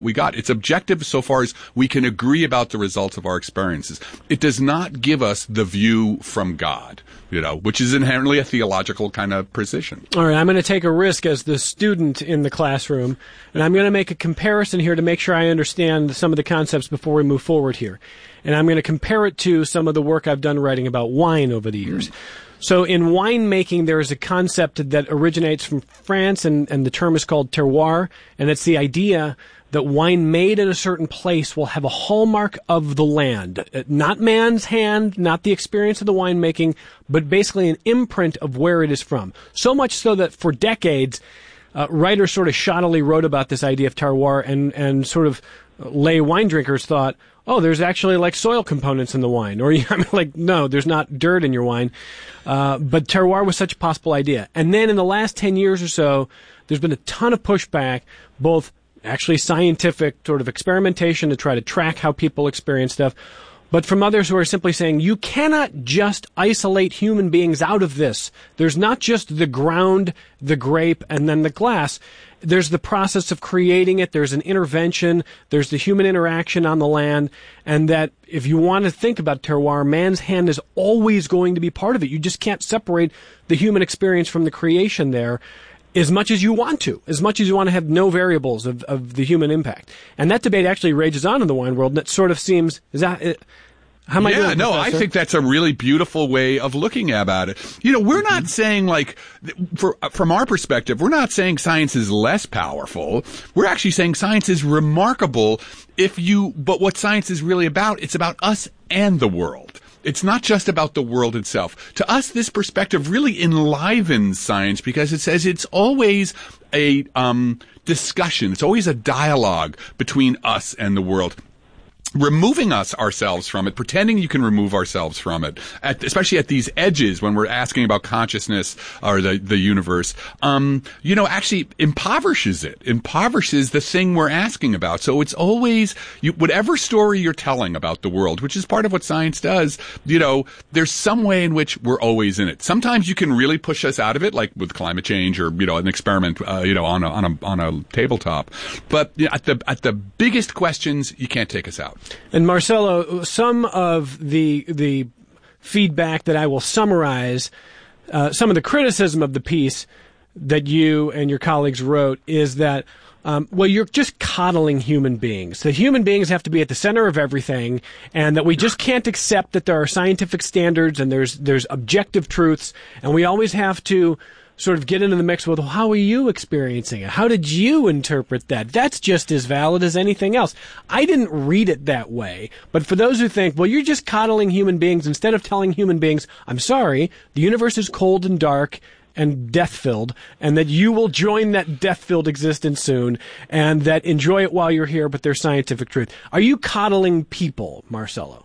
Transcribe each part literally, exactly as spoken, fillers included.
we got. It's objective so far as we can agree about the results of our experiences. It does not give us the view from God, you know, which is inherently a theological kind of position. All right, I'm going to take a risk as the student in the classroom, and I'm going to make a comparison here to make sure I understand some of the concepts before we move forward here. And I'm going to compare it to some of the work I've done writing about wine over the years. Mm. So in winemaking, there is a concept that originates from France, and, and the term is called terroir, and it's the idea that wine made in a certain place will have a hallmark of the land. Not man's hand, not the experience of the winemaking, but basically an imprint of where it is from. So much so that for decades, uh, writers sort of shoddily wrote about this idea of terroir, and, and sort of lay wine drinkers thought, oh, there's actually like soil components in the wine. Or, I mean, like, no, there's not dirt in your wine. Uh, but terroir was such a possible idea. And then in the last ten years or so, there's been a ton of pushback, both actually scientific sort of experimentation to try to track how people experience stuff, but from others who are simply saying, you cannot just isolate human beings out of this. There's not just the ground, the grape, and then the glass. There's the process of creating it. There's an intervention. There's the human interaction on the land. And that if you want to think about terroir, man's hand is always going to be part of it. You just can't separate the human experience from the creation there as much as you want to, as much as you want to have no variables of, of the human impact. And that debate actually rages on in the wine world. And it sort of seems, is that, it, how am I yeah, doing, no, Professor? I think that's a really beautiful way of looking about it. You know, we're not saying like, for, from our perspective, we're not saying science is less powerful. We're actually saying science is remarkable if you, but what science is really about, it's about us and the world. It's not just about the world itself. To us, this perspective really enlivens science because it says it's always a um, discussion. It's always a dialogue between us and the world. Removing us ourselves from it, pretending you can remove ourselves from it, at, especially at these edges when we're asking about consciousness or the, the universe, um, you know, actually impoverishes it, impoverishes the thing we're asking about. So it's always, you, whatever story you're telling about the world, which is part of what science does, you know, there's some way in which we're always in it. Sometimes you can really push us out of it, like with climate change or, you know, an experiment, uh, you know, on a, on a, on a tabletop. But you know, at the, at the biggest questions, you can't take us out. And Marcelo, some of the the feedback that I will summarize, uh, some of the criticism of the piece that you and your colleagues wrote is that, um, well, you're just coddling human beings. The human beings have to be at the center of everything, and that we just can't accept that there are scientific standards and there's there's objective truths, and we always have to sort of get into the mix with, well, how are you experiencing it? How did you interpret that? That's just as valid as anything else. I didn't read it that way. But for those who think, well, you're just coddling human beings instead of telling human beings, I'm sorry, the universe is cold and dark and death-filled, and that you will join that death-filled existence soon, and that enjoy it while you're here, but there's scientific truth. Are you coddling people, Marcelo?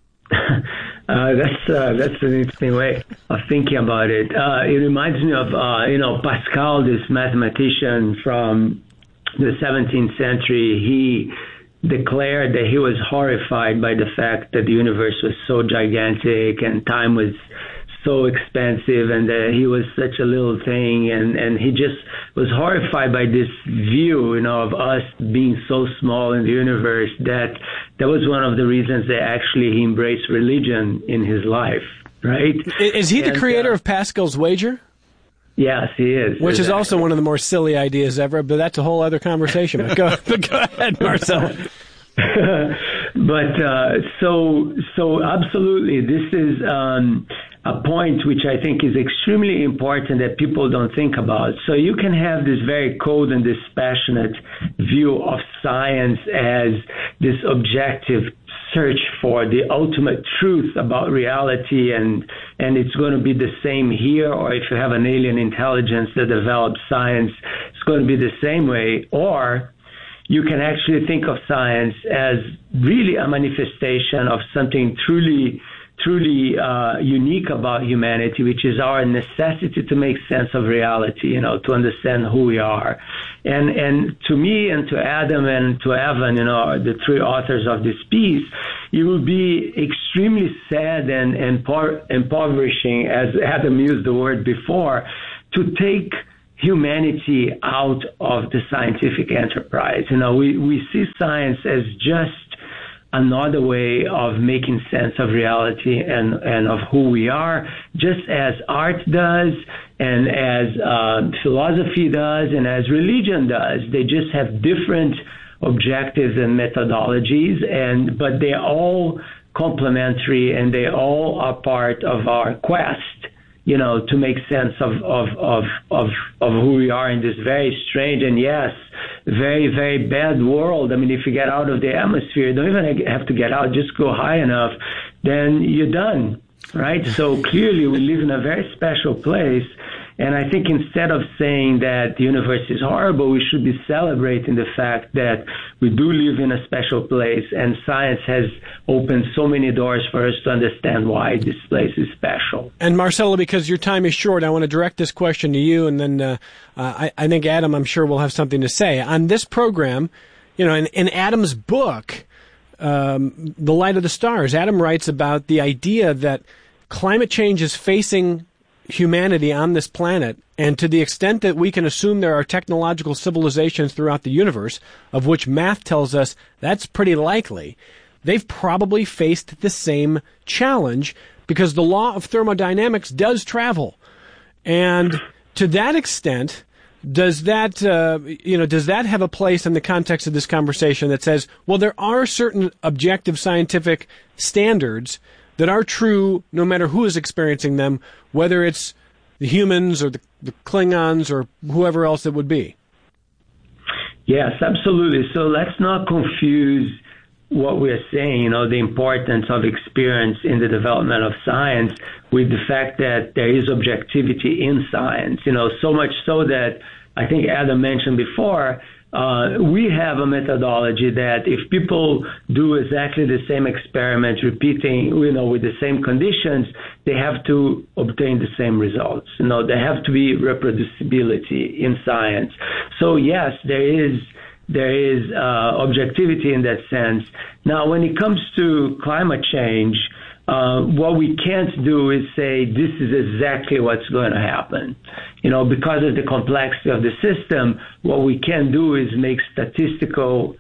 Uh, that's uh, that's an interesting way of thinking about it. Uh, it reminds me of uh, you know Pascal, this mathematician from the seventeenth century. He declared that he was horrified by the fact that the universe was so gigantic and time was so expensive, and that he was such a little thing, and, and he just was horrified by this view, you know, of us being so small in the universe, that that was one of the reasons that actually he embraced religion in his life, right? Is he the and, creator uh, of Pascal's wager? Yes, he is. Which exactly. is also one of the more silly ideas ever, but that's a whole other conversation. But go, but go ahead, Marcelo. But uh, so, so absolutely, this is um, a point which I think is extremely important that people don't think about. So you can have this very cold and dispassionate view of science as this objective search for the ultimate truth about reality, and and it's going to be the same here, or if you have an alien intelligence that develops science, it's going to be the same way. Or you can actually think of science as really a manifestation of something truly truly uh, unique about humanity, which is our necessity to make sense of reality, you know, to understand who we are. And and to me and to Adam and to Evan, you know, the three authors of this piece, it will be extremely sad and, and impoverishing, as Adam used the word before, to take humanity out of the scientific enterprise. You know, we, we see science as just another way of making sense of reality and, and of who we are, just as art does and as uh, philosophy does and as religion does. They just have different objectives and methodologies, and but they're all complementary and they all are part of our quest, you know, to make sense of, of, of, of, of who we are in this very strange and, yes, very, very bad world. I mean, if you get out of the atmosphere, you don't even have to get out, just go high enough, then you're done, right? So clearly we live in a very special place. And I think instead of saying that the universe is horrible, we should be celebrating the fact that we do live in a special place, and science has opened so many doors for us to understand why this place is special. And Marcelo, because your time is short, I want to direct this question to you, and then uh, uh, I, I think Adam, I'm sure, will have something to say. On this program, you know, in, in Adam's book, um, The Light of the Stars, Adam writes about the idea that climate change is facing humanity on this planet, and to the extent that we can assume there are technological civilizations throughout the universe, of which math tells us that's pretty likely, they've probably faced the same challenge because the law of thermodynamics does travel. And to that extent, does that, uh, you know, does that have a place in the context of this conversation that says, well, there are certain objective scientific standards that are true no matter who is experiencing them, whether it's the humans or the, the Klingons or whoever else it would be? Yes, absolutely. So let's not confuse what we're saying, you know, the importance of experience in the development of science with the fact that there is objectivity in science, you know, so much so that I think Adam mentioned before, Uh, we have a methodology that if people do exactly the same experiment, repeating, you know, with the same conditions, they have to obtain the same results. You know, there have to be reproducibility in science. So yes, there is there is uh, objectivity in that sense. Now, when it comes to climate change, uh, what we can't do is say this is exactly what's going to happen. You know, because of the complexity of the system, what we can do is make statistical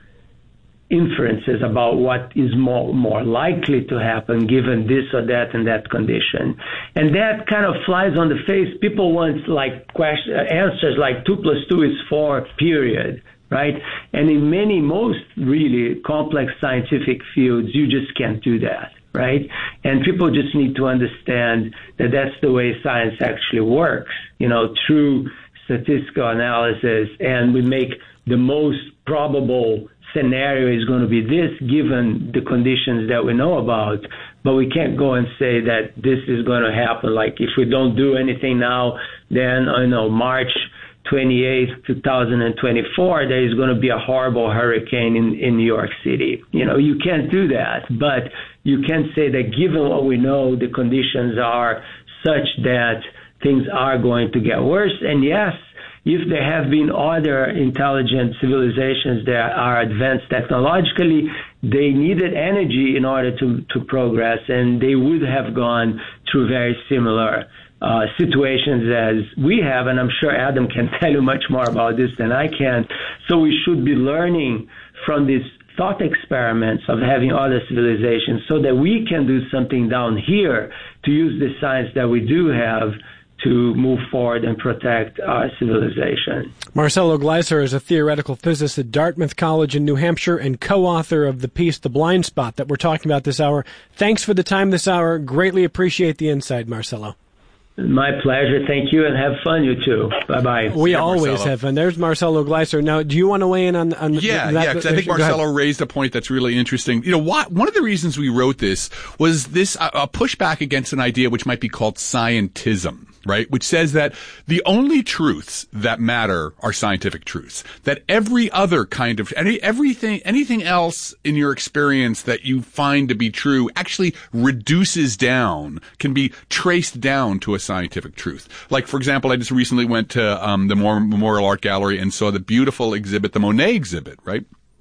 inferences about what is more more likely to happen given this or that and that condition. And that kind of flies on the face. People want like question, answers like two plus two is four, period, right? And in many, most really complex scientific fields, you just can't do that, right? And people just need to understand that that's the way science actually works, you know, through statistical analysis, and we make the most probable scenario is going to be this given the conditions that we know about, but we can't go and say that this is going to happen. Like if we don't do anything now, then, you know, March twenty-eighth, twenty twenty-four, there is going to be a horrible hurricane in, in New York City. You know, you can't do that, but you can say that given what we know, the conditions are such that things are going to get worse. And yes, if there have been other intelligent civilizations that are advanced technologically, they needed energy in order to, to progress, and they would have gone through very similar uh, situations as we have. And I'm sure Adam can tell you much more about this than I can. So we should be learning from these thought experiments of having other civilizations so that we can do something down here to use the science that we do have to move forward and protect our civilization. Marcelo Gleiser is a theoretical physicist at Dartmouth College in New Hampshire and co-author of the piece The Blind Spot that we're talking about this hour. Thanks for the time this hour. Greatly appreciate the insight, Marcelo. My pleasure. Thank you, and have fun, you too. Bye-bye. We yeah, always Marcelo. have fun. There's Marcelo Gleiser. Now, do you want to weigh in on, on yeah, that? Yeah, because I think Marcelo raised a point that's really interesting. You know, why, one of the reasons we wrote this was this uh, a pushback against an idea which might be called scientism, right? Which says that the only truths that matter are scientific truths. That every other kind of, any, everything, anything else in your experience that you find to be true actually reduces down, can be traced down to a scientific truth. Like, for example, I just recently went to um, the Memorial Art Gallery and saw the beautiful exhibit, the Monet exhibit, right?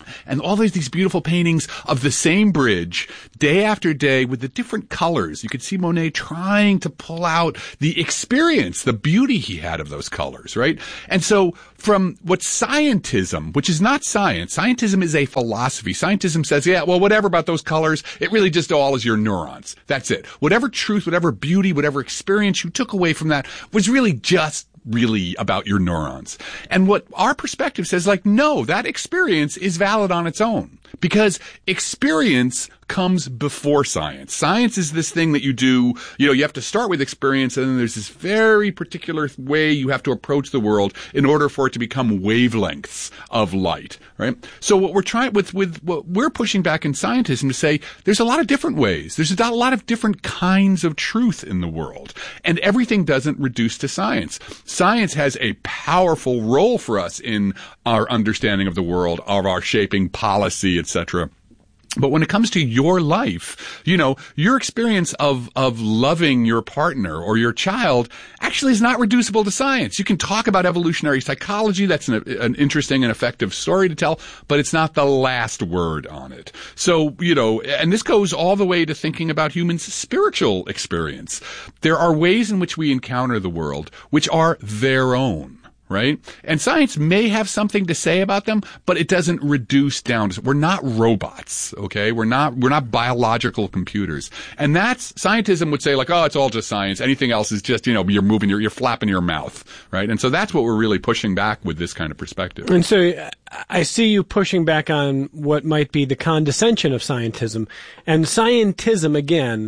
And all these, these beautiful paintings of the same bridge day after day with the different colors. You could see Monet trying to pull out the experience, the beauty he had of those colors, right? And so from what scientism, which is not science, scientism is a philosophy. Scientism says, yeah, well, whatever about those colors, it really just all is your neurons. That's it. Whatever truth, whatever beauty, whatever experience you took away from that was really just really about your neurons. And what our perspective says, like, no, that experience is valid on its own because experience comes before science. Science is this thing that you do, you know, you have to start with experience and then there's this very particular way you have to approach the world in order for it to become wavelengths of light, right? So what we're trying with, with what we're pushing back in scientism to say there's a lot of different ways. There's a lot of different kinds of truth in the world and everything doesn't reduce to science. Science has a powerful role for us in our understanding of the world, of our shaping policy, et cetera. But when it comes to your life, you know, your experience of, of loving your partner or your child actually is not reducible to science. You can talk about evolutionary psychology. That's an, an interesting and effective story to tell, but it's not the last word on it. So, you know, and this goes all the way to thinking about humans' spiritual experience. There are ways in which we encounter the world which are their own. Right? And science may have something to say about them, but it doesn't reduce down to, we're not robots, okay? We're not, we're not biological computers. And that's, scientism would say like, oh, it's all just science. Anything else is just, you know, you're moving your, you're flapping your mouth, right? And so that's what we're really pushing back with this kind of perspective. And so I see you pushing back on what might be the condescension of scientism. And scientism, again,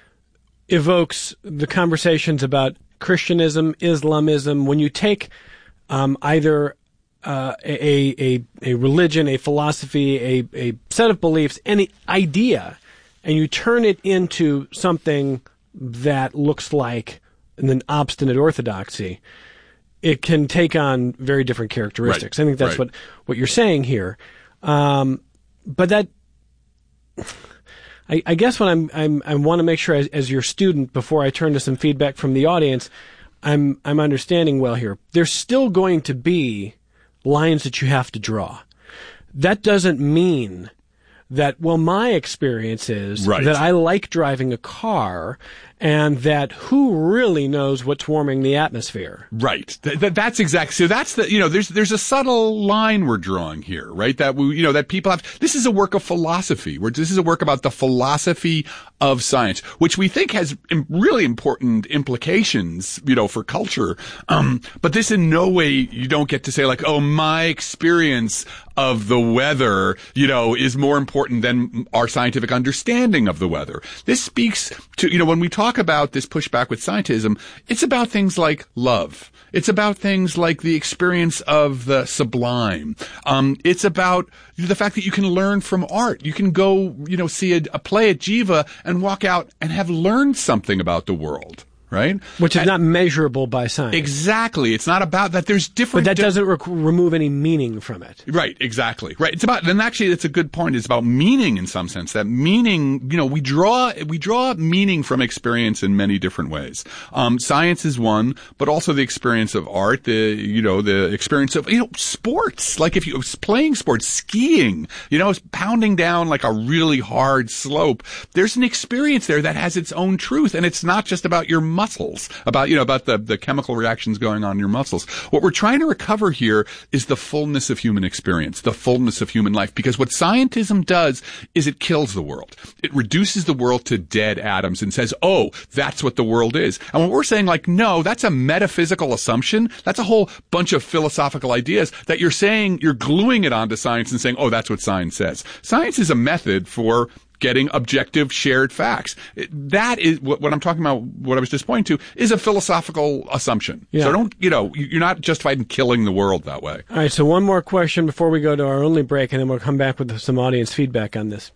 evokes the conversations about Christianism, Islamism. When you take Um, either uh, a, a a religion, a philosophy, a, a set of beliefs, any idea, and you turn it into something that looks like an obstinate orthodoxy, it can take on very different characteristics. Right. I think that's right. what, what you're saying here. Um, but that, I, I guess what I'm, I'm I want to make sure as, as your student, before I turn to some feedback from the audience, I'm I'm understanding well here. There's still going to be lines that you have to draw. That doesn't mean that, well, my experience is right. that I like driving a car and that who really knows what's warming the atmosphere? Right. Th- th- that's exactly, so that's the, you know, there's, there's a subtle line we're drawing here, right? That we, you know, that people have, this is a work of philosophy, where this is a work about the philosophy of science, which we think has im- really important implications, you know, for culture. Um, but this in no way, you don't get to say like, oh, my experience of the weather, you know, is more important than our scientific understanding of the weather. This speaks to, you know, when we talk about this pushback with scientism, it's about things like love. It's about things like the experience of the sublime. Um, it's about the fact that you can learn from art. You can go, you know, see a, a play at Jiva and walk out and have learned something about the world. Right? Which is and, not measurable by science. Exactly. It's not about that. There's different. But that di- doesn't rec- remove any meaning from it. Right. Exactly. Right. It's about, and actually it's a good point. It's about meaning in some sense. That meaning, you know, we draw, we draw meaning from experience in many different ways. Um, science is one, but also the experience of art, the, you know, the experience of, you know, sports. Like if you was playing sports, skiing, you know, pounding down like a really hard slope. There's an experience there that has its own truth. And it's not just about your muscles, about, you know, about the, the chemical reactions going on in your muscles. What we're trying to recover here is the fullness of human experience, the fullness of human life, because what scientism does is it kills the world. It reduces the world to dead atoms and says, oh, that's what the world is. And what we're saying, like, no, that's a metaphysical assumption. That's a whole bunch of philosophical ideas that you're saying, you're gluing it onto science and saying, oh, that's what science says. Science is a method for getting objective shared facts. That is what, what I'm talking about, what I was just pointing to, is a philosophical assumption. Yeah. So don't, you know, you're not justified in killing the world that way. All right, so one more question before we go to our only break, and then we'll come back with some audience feedback on this.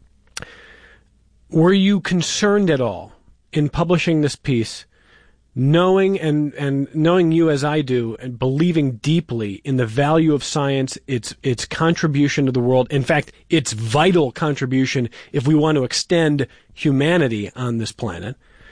Were you concerned at all in publishing this piece, knowing and, and knowing you as I do, and believing deeply in the value of science, its its contribution to the world, in fact, its vital contribution if we want to extend humanity on this planet?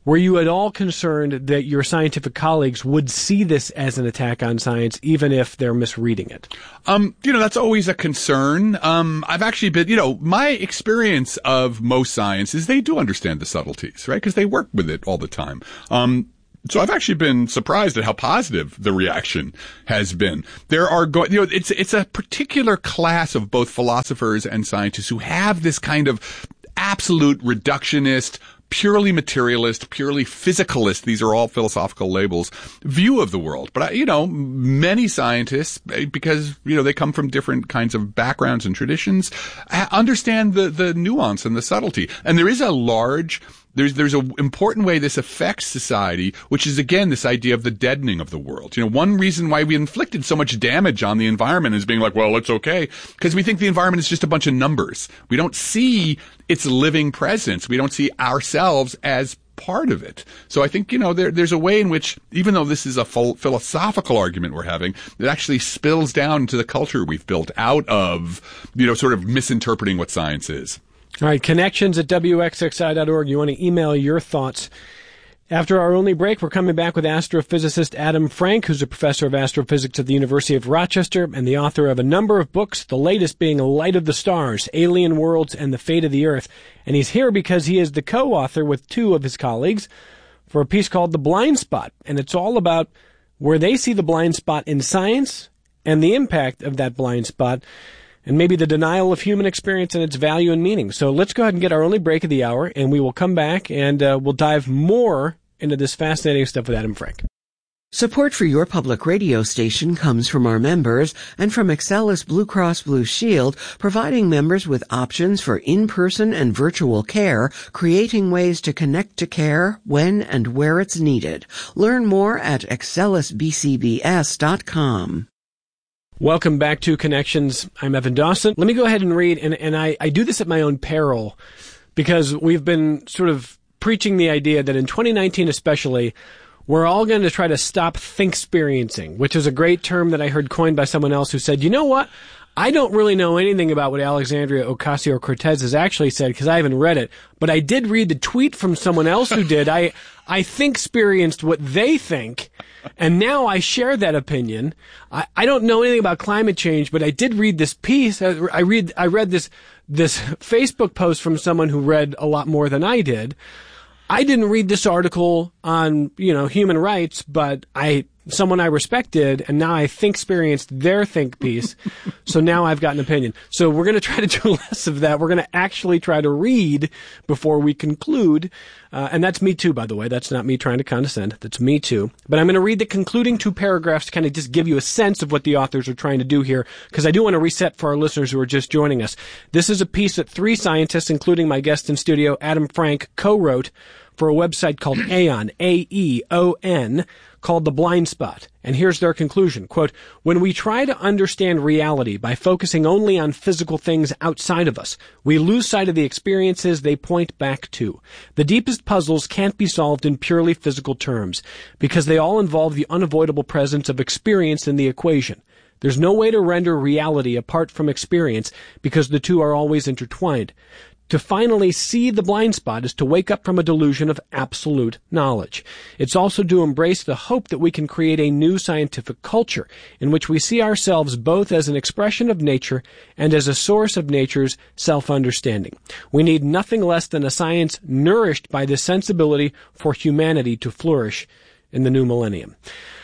were you at all concerned that your scientific colleagues would see this as an attack on science, even if they're misreading it? Um, you know, that's always a concern. Um, I've actually been, you know, my experience of most science is they do understand the subtleties, right? Because they work with it all the time. Um, So I've actually been surprised at how positive the reaction has been. There are, go- you know, it's it's a particular class of both philosophers and scientists who have this kind of absolute reductionist, purely materialist, purely physicalist, these are all philosophical labels, view of the world. But, you know, many scientists, because, you know, they come from different kinds of backgrounds and traditions, understand the, the nuance and the subtlety. And there is a large There's there's an important way this affects society, which is, again, this idea of the deadening of the world. You know, one reason why we inflicted so much damage on the environment is being like, well, it's okay, because we think the environment is just a bunch of numbers. We don't see its living presence. We don't see ourselves as part of it. So I think, you know, there, there's a way in which, even though this is a full philosophical argument we're having, it actually spills down into the culture we've built out of, you know, sort of misinterpreting what science is. All right, connections at W X X I dot org. You want to email your thoughts. After our only break, we're coming back with astrophysicist Adam Frank, who's a professor of astrophysics at the University of Rochester and the author of a number of books, the latest being Light of the Stars, Alien Worlds, and the Fate of the Earth. And he's here because he is the co-author with two of his colleagues for a piece called The Blind Spot. And it's all about where they see the blind spot in science and the impact of that blind spot, and maybe the denial of human experience and its value and meaning. So let's go ahead and get our only break of the hour, and we will come back and uh, we'll dive more into this fascinating stuff with Adam Frank. Support for your public radio station comes from our members and from Excelis Blue Cross Blue Shield, providing members with options for in-person and virtual care, creating ways to connect to care when and where it's needed. Learn more at excelis b c b s dot com. Welcome back to Connections. I'm Evan Dawson. Let me go ahead and read, and, and I, I do this at my own peril because we've been sort of preaching the idea that in twenty nineteen especially, we're all going to try to stop think-experiencing, which is a great term that I heard coined by someone else who said, you know what? I don't really know anything about what Alexandria Ocasio-Cortez has actually said because I haven't read it, but I did read the tweet from someone else who did. I, I think-experienced what they think, and now I share that opinion. I, I don't know anything about climate change, but I did read this piece. I, I read I read this this Facebook post from someone who read a lot more than I did. I didn't read this article on, you know, human rights, but I someone I respected, and now I think experienced their think piece. So now I've got an opinion. So we're going to try to do less of that. We're going to actually try to read before we conclude. Uh, and that's me too, by the way. That's not me trying to condescend. That's me too. But I'm going to read the concluding two paragraphs to kind of just give you a sense of what the authors are trying to do here, because I do want to reset for our listeners who are just joining us. This is a piece that three scientists, including my guest in studio, Adam Frank, co-wrote for a website called Aeon, A E O N, called The Blind Spot. And here's their conclusion. Quote, when we try to understand reality by focusing only on physical things outside of us, we lose sight of the experiences they point back to. The deepest puzzles can't be solved in purely physical terms, because they all involve the unavoidable presence of experience in the equation. There's no way to render reality apart from experience, because the two are always intertwined. To finally see the blind spot is to wake up from a delusion of absolute knowledge. It's also to embrace the hope that we can create a new scientific culture in which we see ourselves both as an expression of nature and as a source of nature's self-understanding. We need nothing less than a science nourished by this sensibility for humanity to flourish in the new millennium.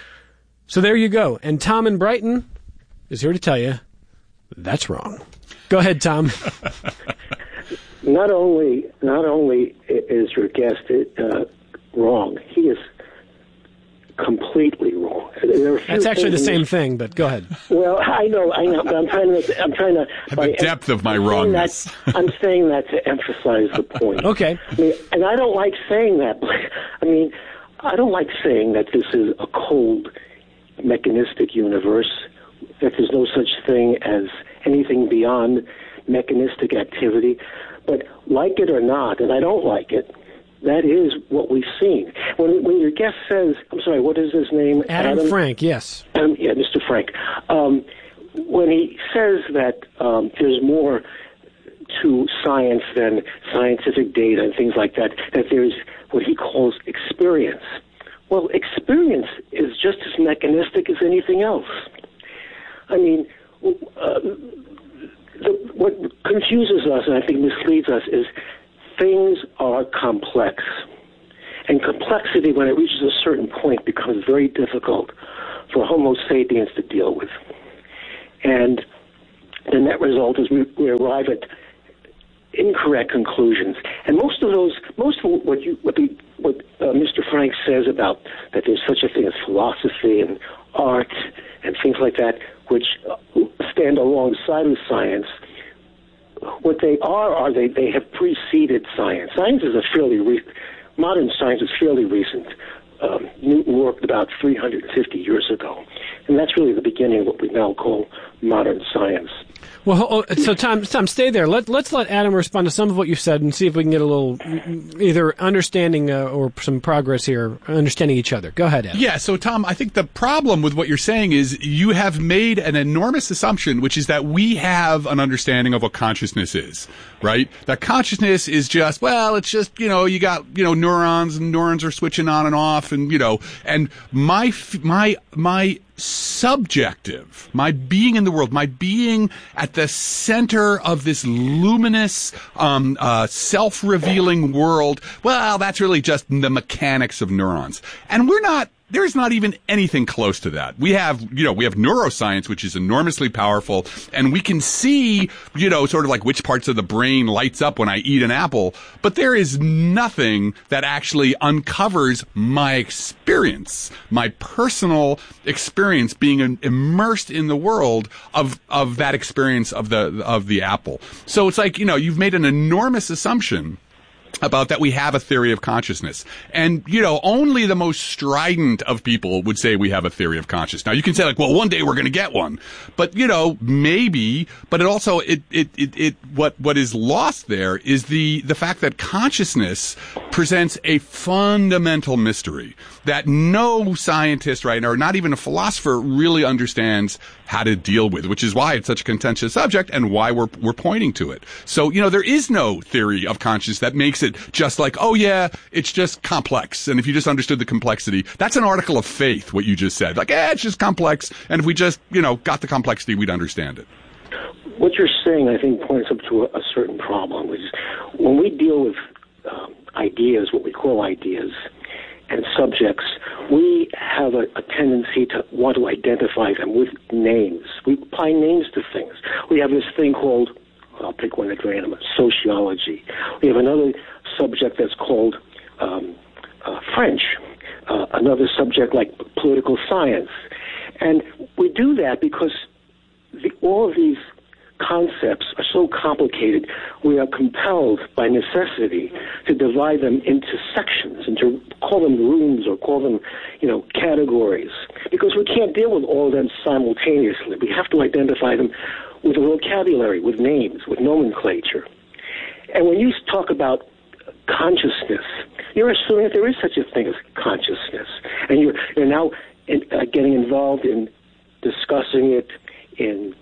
So there you go. And Tom in Brighton is here to tell you that's wrong. Go ahead, Tom. Not only, not only is your guest uh, wrong, he is completely wrong. That's actually the same thing, but go ahead. Well, I know, I know, but I'm trying to, I'm trying to. The depth of my wrongness. That, I'm saying that to emphasize the point. Okay. I mean, and I don't like saying that. I mean, I don't like saying that this is a cold, mechanistic universe, that there's no such thing as anything beyond mechanistic activity. But like it or not, and I don't like it, that is what we've seen. When when your guest says, I'm sorry, what is his name? Adam, Adam? Frank, yes. Um, yeah, Mister Frank. Um, when he says that um, there's more to science than scientific data and things like that, that there's what he calls experience. Well, experience is just as mechanistic as anything else. I mean, uh, the, what confuses us and I think misleads us is things are complex. And complexity, when it reaches a certain point, becomes very difficult for Homo sapiens to deal with. And the net result is we, we arrive at incorrect conclusions. And most of those, most of what you, what, the, what uh, Mister Frank says about that there's such a thing as philosophy and art and things like that, which stand alongside of science, what they are are they, they have preceded science. Science is a fairly re- modern science is fairly recent. Um, Newton worked about three hundred fifty years ago, and that's really the beginning of what we now call modern science. Well, so Tom, Tom, stay there. Let, let's let Adam respond to some of what you said and see if we can get a little either understanding uh, or some progress here, understanding each other. Go ahead, Adam. Yeah, so Tom, I think the problem with what you're saying is you have made an enormous assumption, which is that we have an understanding of what consciousness is, right? That consciousness is just, well, it's just, you know, you got, you know, neurons and neurons are switching on and off and, you know, and my, my, my, subjective, my being in the world, my being at the center of this luminous, um, uh, self-revealing world, well, that's really just the mechanics of neurons. And we're not, there's not even anything close to that. We have, you know, we have neuroscience, which is enormously powerful, and we can see, you know, sort of like which parts of the brain lights up when I eat an apple, but there is nothing that actually uncovers my experience, my personal experience being immersed in the world of, of that experience of the, of the apple. So it's like, you know, you've made an enormous assumption about that we have a theory of consciousness. And, you know, only the most strident of people would say we have a theory of consciousness. Now, you can say, like, well, one day we're going to get one. But, you know, maybe, but it also, it, it, it, it, what, what is lost there is the, the fact that consciousness presents a fundamental mystery that no scientist right now, or not even a philosopher, really understands how to deal with, which is why it's such a contentious subject and why we're, we're pointing to it. So, you know, there is no theory of consciousness that makes it just like, oh yeah, it's just complex. And if you just understood the complexity, that's an article of faith, what you just said. Like, eh, it's just complex. And if we just, you know, got the complexity, we'd understand it. What you're saying, I think, points up to a, a certain problem, which is when we deal with um, ideas, what we call ideas, and subjects, we have a, a tendency to want to identify them with names. We apply names to things. We have this thing called, I'll pick one at random, sociology. We have another subject that's called um, uh, French, uh, another subject like political science. And we do that because the, all of these concepts are so complicated, we are compelled by necessity to divide them into sections and to call them rooms or call them, you know, categories, because we can't deal with all of them simultaneously. We have to identify them with a vocabulary, with names, with nomenclature. And when you talk about consciousness, you're assuming that there is such a thing as consciousness, and you're, you're now in, uh, getting involved in discussing it, in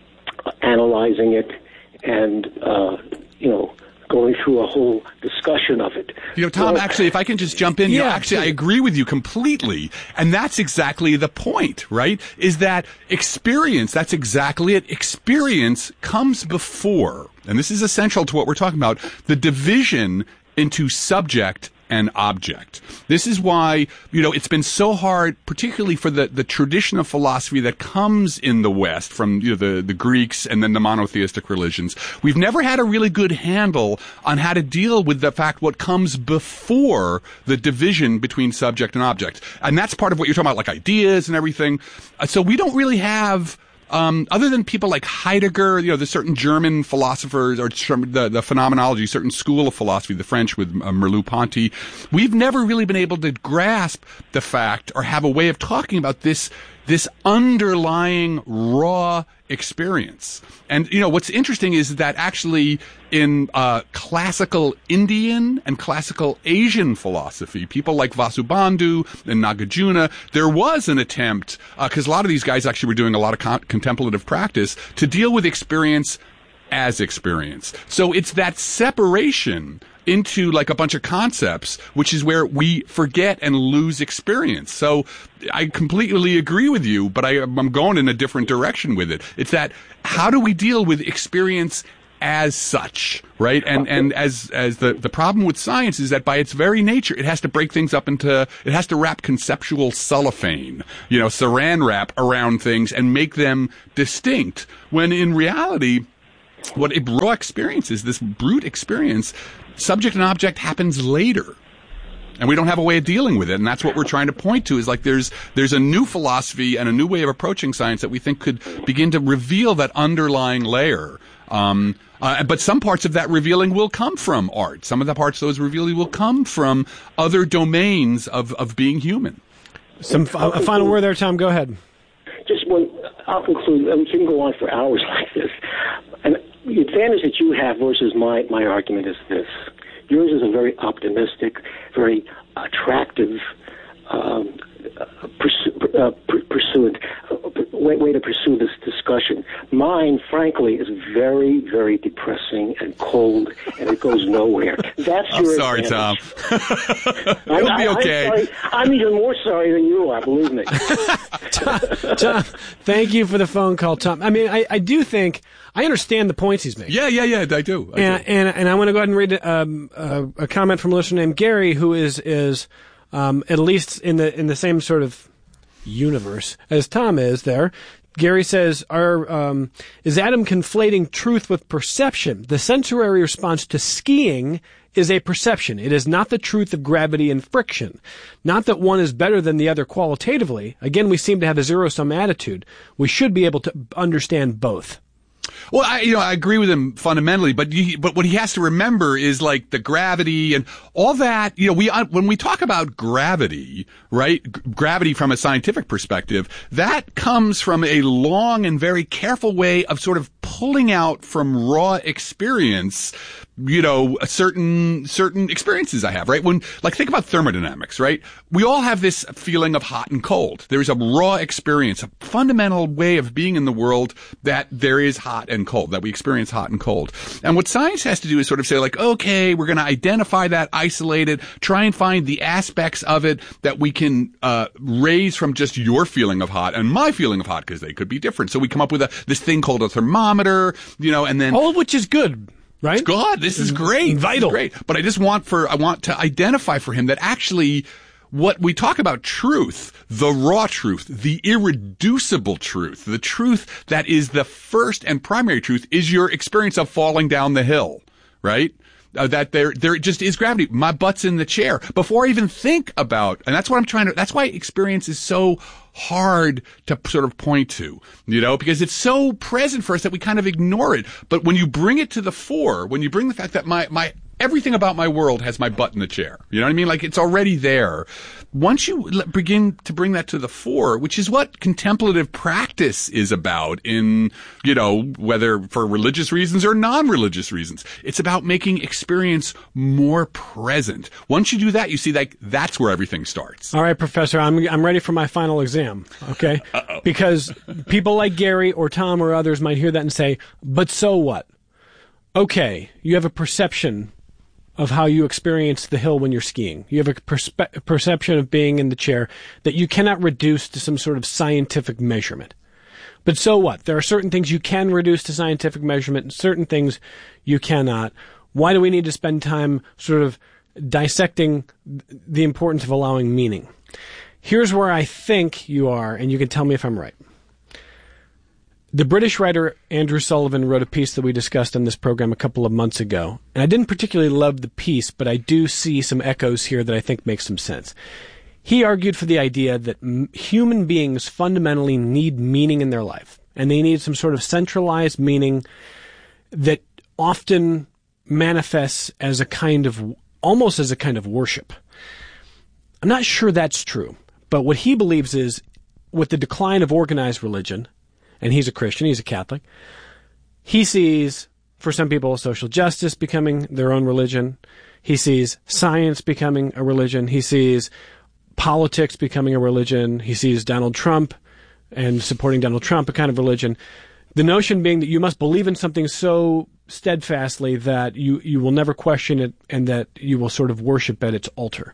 analyzing it, and, uh, you know, going through a whole discussion of it. You know, Tom, well, actually, if I can just jump in, yeah, you know, actually, I agree with you completely. And that's exactly the point, right? Is that experience, that's exactly it. Experience comes before, and this is essential to what we're talking about, the division into subject and object. This is why, you know, it's been so hard, particularly for the, the tradition of philosophy that comes in the West from, you know, the, the Greeks and then the monotheistic religions. We've never had a really good handle on how to deal with the fact what comes before the division between subject and object. And that's part of what you're talking about, like ideas and everything. Uh, so we don't really have Um, other than people like Heidegger, you know, the certain German philosophers, or the, the phenomenology, certain school of philosophy, the French with uh, Merleau-Ponty, we've never really been able to grasp the fact or have a way of talking about this, this underlying raw experience. And, you know, what's interesting is that actually in uh, classical Indian and classical Asian philosophy, people like Vasubandhu and Nagarjuna, there was an attempt, because uh, a lot of these guys actually were doing a lot of con- contemplative practice, to deal with experience as experience. So it's that separation into like a bunch of concepts, which is where we forget and lose experience. So I completely agree with you, but I, I'm going in a different direction with it. It's that, how do we deal with experience as such, right? And and as as the, the problem with science is that by its very nature, it has to break things up into, it has to wrap conceptual cellophane, you know, saran wrap around things and make them distinct, when in reality, what a raw experience is, this brute experience, subject and object happens later. And we don't have a way of dealing with it. And that's what we're trying to point to, is like there's there's a new philosophy and a new way of approaching science that we think could begin to reveal that underlying layer. Um, uh, but some parts of that revealing will come from art. Some of the parts of those revealing will come from other domains of, of being human. Some a final word there, Tom. Go ahead. Just one, I'll conclude. We can go on for hours like this. And the advantage that you have versus my, my argument is this. Yours is a very optimistic, very attractive um, pursu- uh, pr- pursuant uh, way, way to pursue this discussion. Mine, frankly, is very, very depressing and cold, and it goes nowhere. That's I'm your sorry, advantage. Tom. It'll I, be okay. I'm, sorry. I'm even more sorry than you are, believe me. Tom, Tom, thank you for the phone call, Tom. I mean, I, I do think I understand the points he's making. Yeah, yeah, yeah, I do. I and, do. and and I want to go ahead and read um, a, a comment from a listener named Gary, who is is um, at least in the in the same sort of universe as Tom is there. Gary says, "Are um, is Adam conflating truth with perception? The sensory response to skiing is a perception. It is not the truth of gravity and friction. Not that one is better than the other qualitatively. Again, we seem to have a zero-sum attitude. We should be able to understand both." Well, I, you know, I agree with him fundamentally, but you, but what he has to remember is like the gravity and all that. You know, we when we talk about gravity, right? G- gravity from a scientific perspective, that comes from a long and very careful way of sort of pulling out from raw experience, you know, a certain certain experiences I have, right? When, like, think about thermodynamics, right? We all have this feeling of hot and cold. There's a raw experience, a fundamental way of being in the world that there is hot and cold, that we experience hot and cold. And what science has to do is sort of say, like, okay, we're going to identify that, isolate it, try and find the aspects of it that we can uh raise from just your feeling of hot and my feeling of hot, because they could be different. So we come up with a this thing called a thermometer, you know, and then all of which is good. Right? God, this is great. Vital. This is great. But I just want for, I want to identify for him that actually what we talk about truth, the raw truth, the irreducible truth, the truth that is the first and primary truth is your experience of falling down the hill, right? Uh, that there, there just is gravity. My butt's in the chair before I even think about, and that's what I'm trying to, that's why experience is so hard to sort of point to, you know, because it's so present for us that we kind of ignore it. But when you bring it to the fore, when you bring the fact that my, my, everything about my world has my butt in the chair, you know what I mean? Like it's already there. Once you begin to bring that to the fore, which is what contemplative practice is about in, you know, whether for religious reasons or non-religious reasons, it's about making experience more present. Once you do that, you see like that's where everything starts. All right, Professor, I'm I'm ready for my final exam, okay? Uh-oh. Because people like Gary or Tom or others might hear that and say, but so what? Okay, you have a perception of how you experience the hill when you're skiing. You have a perspe- perception of being in the chair that you cannot reduce to some sort of scientific measurement. But so what? There are certain things you can reduce to scientific measurement and certain things you cannot. Why do we need to spend time sort of dissecting the importance of allowing meaning? Here's where I think you are, and you can tell me if I'm right. The British writer Andrew Sullivan wrote a piece that we discussed on this program a couple of months ago. And I didn't particularly love the piece, but I do see some echoes here that I think make some sense. He argued for the idea that m- human beings fundamentally need meaning in their life. And they need some sort of centralized meaning that often manifests as a kind of, almost as a kind of worship. I'm not sure that's true. But what he believes is, with the decline of organized religion, and he's a Christian, he's a Catholic, he sees, for some people, social justice becoming their own religion. He sees science becoming a religion. He sees politics becoming a religion. He sees Donald Trump and supporting Donald Trump a kind of religion. The notion being that you must believe in something so steadfastly that you, you will never question it and that you will sort of worship at its altar.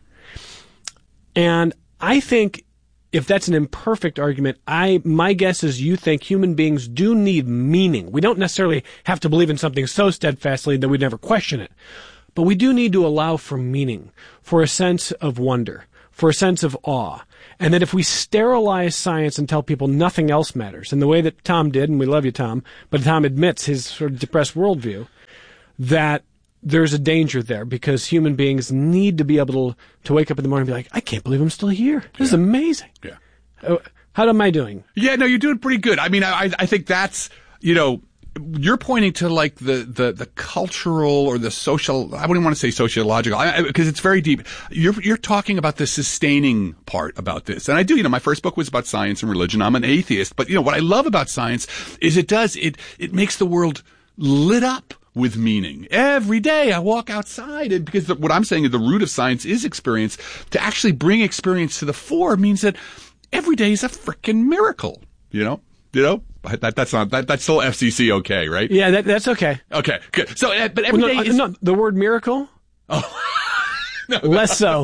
And I think if that's an imperfect argument, I my guess is you think human beings do need meaning. We don't necessarily have to believe in something so steadfastly that we never question it. But we do need to allow for meaning, for a sense of wonder, for a sense of awe. And that if we sterilize science and tell people nothing else matters, in the way that Tom did, and we love you, Tom, but Tom admits his sort of depressed worldview, that there's a danger there because human beings need to be able to, to wake up in the morning and be like, I can't believe I'm still here. This yeah. is amazing. Yeah. Uh, how am I doing? Yeah, no, you're doing pretty good. I mean, I, I think that's, you know, you're pointing to like the, the, the cultural or the social, I wouldn't want to say sociological, because it's very deep. You're, you're talking about the sustaining part about this. And I do, you know, my first book was about science and religion. I'm an atheist, but you know, what I love about science is it does, it, it makes the world lit up with meaning. Every day I walk outside, and because the, what I'm saying is the root of science is experience. To actually bring experience to the fore means that every day is a frickin' miracle, you know? You know, that, that's not that, that's still F C C okay, right? Yeah, that, that's okay. Okay, good. So, uh, but every well, no, day is no, the word miracle. Oh, no, less so.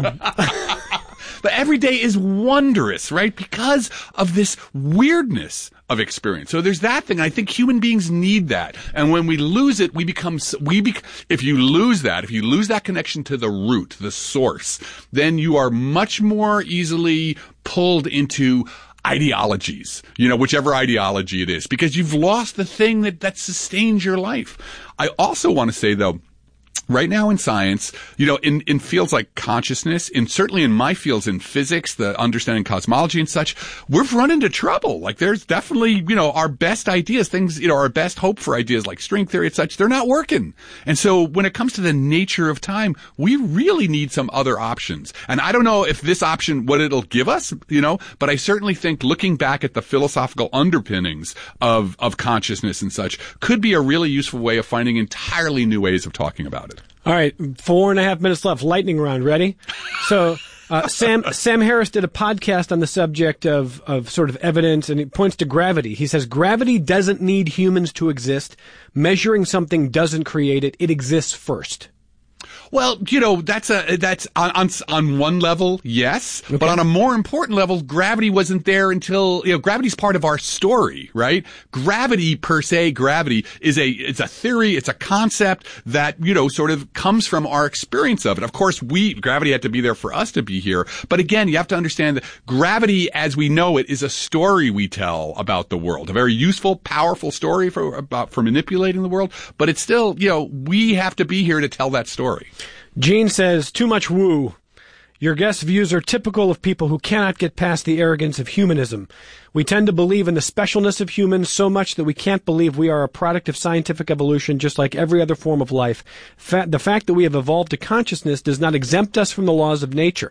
But every day is wondrous, right? Because of this weirdness of experience. So there's that thing. I think human beings need that, and when we lose it, we become we. Bec- if you lose that, if you lose that connection to the root, the source, then you are much more easily pulled into ideologies, you know, whichever ideology it is, because you've lost the thing that, that sustains your life. I also want to say, though, right now in science, you know, in, in fields like consciousness, and certainly in my fields in physics, the understanding cosmology and such, we've run into trouble. Like there's definitely, you know, our best ideas, things, you know, our best hope for ideas like string theory and such, they're not working. And so when it comes to the nature of time, we really need some other options. And I don't know if this option, what it'll give us, you know, but I certainly think looking back at the philosophical underpinnings of, of consciousness and such could be a really useful way of finding entirely new ways of talking about it. All right, four and a half minutes left. Lightning round. Ready? So, uh, Sam Sam Harris did a podcast on the subject of of sort of evidence, and he points to gravity. He says gravity doesn't need humans to exist. Measuring something doesn't create it; it exists first. Well, you know, that's a, that's on, on, on one level, yes. Okay. But on a more important level, gravity wasn't there until, you know, gravity's part of our story, right? Gravity per se, gravity is a, it's a theory, it's a concept that, you know, sort of comes from our experience of it. Of course, we, gravity had to be there for us to be here. But again, you have to understand that gravity as we know it is a story we tell about the world. A very useful, powerful story for, about, for manipulating the world. But it's still, you know, we have to be here to tell that story. Gene says, too much woo. Your guest's views are typical of people who cannot get past the arrogance of humanism. We tend to believe in the specialness of humans so much that we can't believe we are a product of scientific evolution just like every other form of life. Fa- the fact that we have evolved to consciousness does not exempt us from the laws of nature.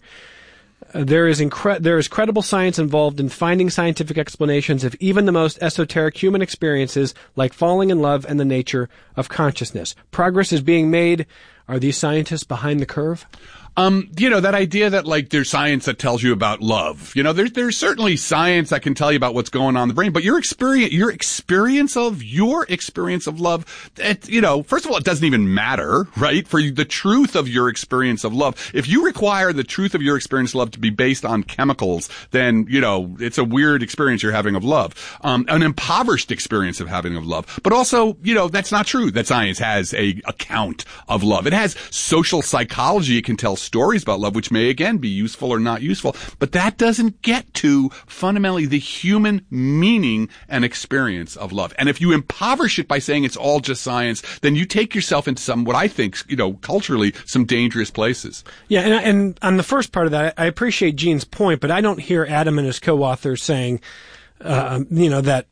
Uh, there is incre- there is credible science involved in finding scientific explanations of even the most esoteric human experiences like falling in love and the nature of consciousness. Progress is being made. Are these scientists behind the curve? Um, you know, that idea that like there's science that tells you about love. You know, there's there's certainly science that can tell you about what's going on in the brain, but your experience your experience of your experience of love, it, you know, first of all, it doesn't even matter, right? For the truth of your experience of love. If you require the truth of your experience of love to be based on chemicals, then, you know, it's a weird experience you're having of love. Um, an impoverished experience of having of love. But also, you know, that's not true that science has a account of love. It has social psychology. It can tell stories about love, which may again be useful or not useful, but that doesn't get to fundamentally the human meaning and experience of love. And if you impoverish it by saying it's all just science, then you take yourself into some, what I think, you know, culturally, some dangerous places. Yeah, and, and on the first part of that, I appreciate Gene's point, but I don't hear Adam and his co-authors saying, uh, you know, that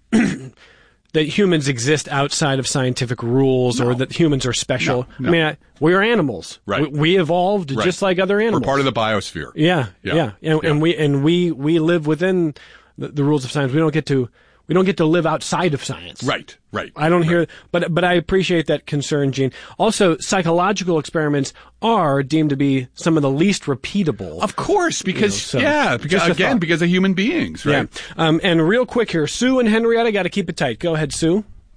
that humans exist outside of scientific rules, no. or that humans are special. No, no. I mean, I, we're animals. Right. We, we evolved right. just like other animals. We're part of the biosphere. Yeah, yeah, yeah, and, yeah. and we and we we live within the, the rules of science. We don't get to we don't get to live outside of science. Right. Right. I don't right. hear, but but I appreciate that concern, Gene. Also, psychological experiments are deemed to be some of the least repeatable. Of course, because you know, so yeah, yeah, because again, because of human beings, right? Yeah. Um, and real quick here, Sue and Henrietta got to keep it tight. Go ahead, Sue.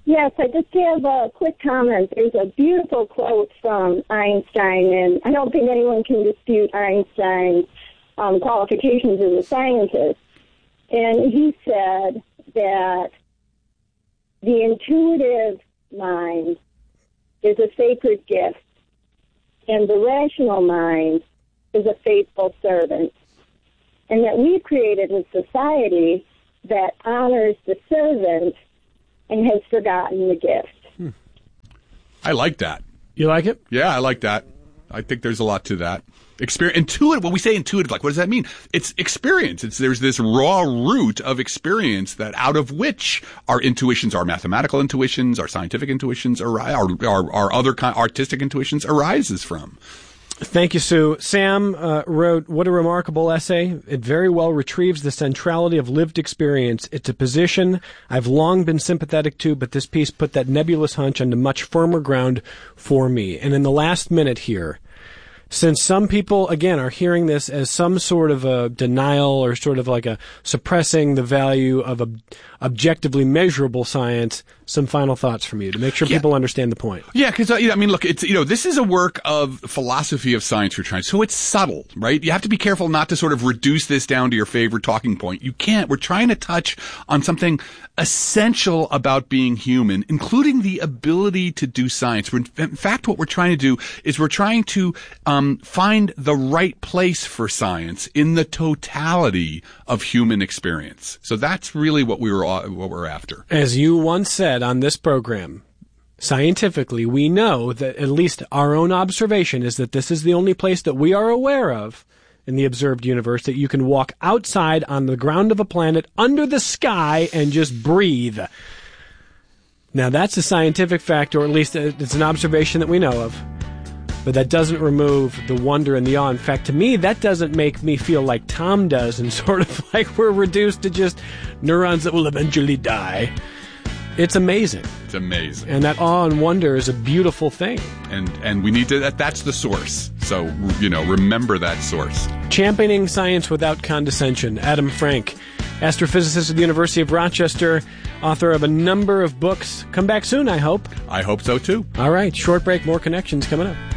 Yes, I just have a quick comment. There's a beautiful quote from Einstein, and I don't think anyone can dispute Einstein's um, qualifications as a scientist. And he said that the intuitive mind is a sacred gift, and the rational mind is a faithful servant. And that we've created a society that honors the servant and has forgotten the gift. Hmm. I like that. You like it? Yeah, I like that. I think there's a lot to that. Experience, intuitive. When we say intuitive, like, what does that mean? It's experience. It's there's this raw root of experience that out of which our intuitions, our mathematical intuitions, our scientific intuitions, our our, our other kind, artistic intuitions arises from. Thank you, Sue. Sam uh, wrote, what a remarkable essay. It very well retrieves the centrality of lived experience. It's a position I've long been sympathetic to, but this piece put that nebulous hunch onto much firmer ground for me. And in the last minute here, since some people, again, are hearing this as some sort of a denial or sort of like a suppressing the value of ob- objectively measurable science, some final thoughts from you to make sure yeah. people understand the point. Yeah, because, uh, you know, I mean, look, it's, you know, this is a work of philosophy of science we're trying, so it's subtle, right? You have to be careful not to sort of reduce this down to your favorite talking point. You can't. We're trying to touch on something essential about being human, including the ability to do science. We're, in fact, what we're trying to do is we're trying to um, find the right place for science in the totality of human experience. So that's really what we were what we're after. As you once said on this program, scientifically, we know that at least our own observation is that this is the only place that we are aware of in the observed universe that you can walk outside on the ground of a planet under the sky and just breathe. Now, that's a scientific fact, or at least it's an observation that we know of. But that doesn't remove the wonder and the awe. In fact, to me, that doesn't make me feel like Tom does and sort of like we're reduced to just neurons that will eventually die. It's amazing. It's amazing. And that awe and wonder is a beautiful thing. And and we need to, that, that's the source. So, you know, remember that source. Championing science without condescension. Adam Frank, astrophysicist at the University of Rochester, author of a number of books. Come back soon, I hope. I hope so, too. All right, short break, more connections coming up.